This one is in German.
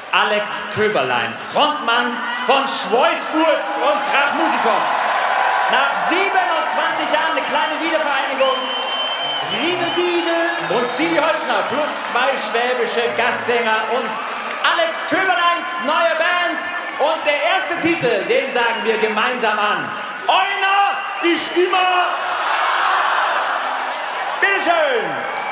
Alex Köberlein, Frontmann von Schweißfuß und Krachmusikow. Nach 27 Jahren eine kleine Wiedervereinigung. Riedel Diedel und Didi Holzner plus 2 schwäbische Gastsänger und Alex Köberleins neue Band. Und der erste Titel, den sagen wir gemeinsam an. Einer ist immer. Bitteschön.